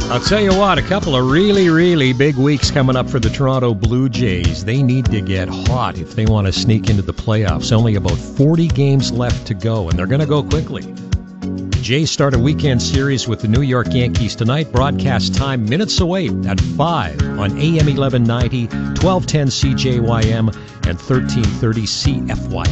I'll tell you what, a couple of really, really big weeks coming up for the Toronto Blue Jays. They need to get hot if they want to sneak into the playoffs. Only about 40 games left to go, and they're going to go quickly. Jays start a weekend series with the New York Yankees tonight. Broadcast time minutes away at 5 on AM 1190, 1210 CJYM, and 1330 CFY.